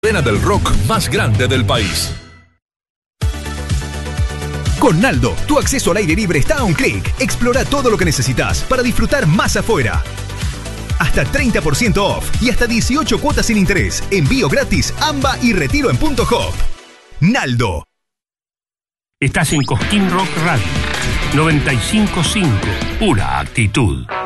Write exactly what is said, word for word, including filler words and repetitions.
Cadena del rock más grande del país. Con Naldo, tu acceso al aire libre está a un clic. Explora todo lo que necesitas para disfrutar más afuera. Hasta treinta por ciento off y hasta dieciocho cuotas sin interés. Envío gratis, AMBA y retiro en Punto Hop. Naldo. Estás en Cosquín Rock Radio noventa y cinco punto cinco. Pura actitud.